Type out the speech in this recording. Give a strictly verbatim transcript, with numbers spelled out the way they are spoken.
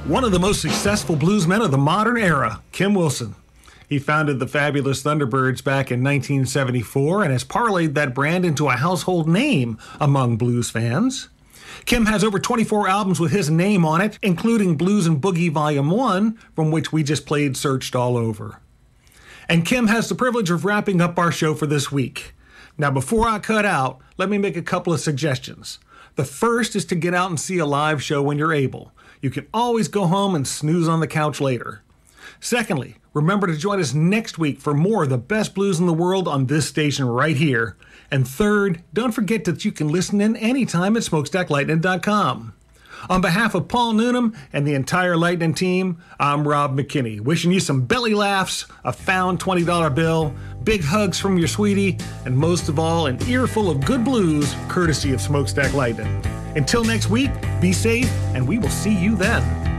One of the most successful bluesmen of the modern era, Kim Wilson. He founded the Fabulous Thunderbirds back in nineteen seventy-four and has parlayed that brand into a household name among blues fans. Kim has over twenty-four albums with his name on it, including Blues and Boogie Volume one, from which we just played Searched All Over. And Kim has the privilege of wrapping up our show for this week. Now, before I cut out, let me make a couple of suggestions. The first is to get out and see a live show when you're able. You can always go home and snooze on the couch later. Secondly, remember to join us next week for more of the best blues in the world on this station right here. And third, don't forget that you can listen in anytime at smokestack lightning dot com. On behalf of Paul Noonan and the entire Lightning team, I'm Rob McKinney, wishing you some belly laughs, a found twenty dollar bill, big hugs from your sweetie, and most of all, an earful of good blues, courtesy of Smokestack Lightning. Until next week, be safe, and we will see you then.